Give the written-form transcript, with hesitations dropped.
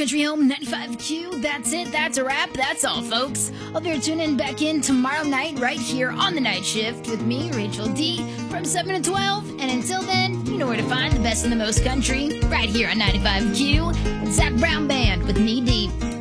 Country Home 95Q. That's it. That's a wrap. That's all, folks. Hope you're tuning back in tomorrow night right here on The Night Shift with me, Rachel D, from 7 to 12. And until then, you know where to find the best and the most country right here on 95Q. It's Zach Brown Band with Knee Deep.